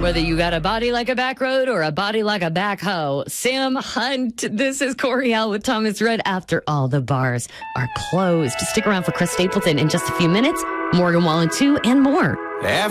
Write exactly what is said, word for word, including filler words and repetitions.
Whether you got a body like a back road or a body like a backhoe, Sam Hunt. This is Corey L with Thomas Rudd. After all the bars are closed. Stick around for Chris Stapleton in just a few minutes. Morgan Wallen two and more.